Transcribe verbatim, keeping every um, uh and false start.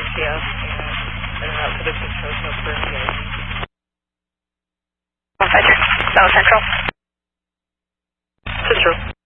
C S and route to the control center for engagement. one five two, South Central. Central.